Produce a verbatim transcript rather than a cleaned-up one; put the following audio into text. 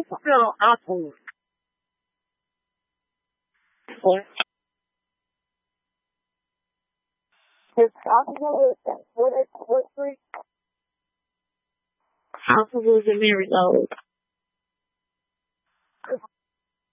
No, apple. What? His alcohol is what is what three? Alcohol is a married old.